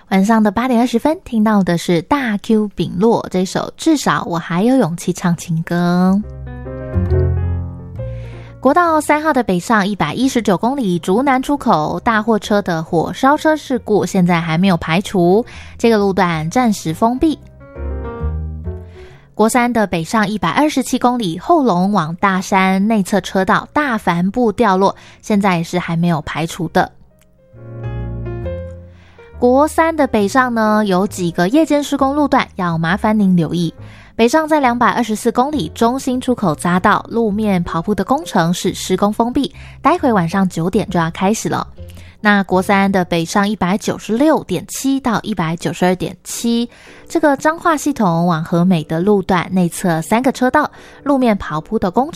晚上的8点20分听到的是大 Q 丙落这首至少我还有勇气唱情歌。国道3号的北上119公里竹南出口大货车的火烧车事故现在还没有排除，这个路段暂时封闭。国三的北上127公里后龙往大山内侧车道大帆布掉落，现在也是还没有排除的。国三的北上呢，有几个夜间施工路段要麻烦您留意。北上在224公里中心出口匝道路面跑步的工程是施工封闭，待会晚上9点就要开始了。那国三的北上196.7到192.7，这个彰化系统往和美的路段内侧3个车道路面跑步的工程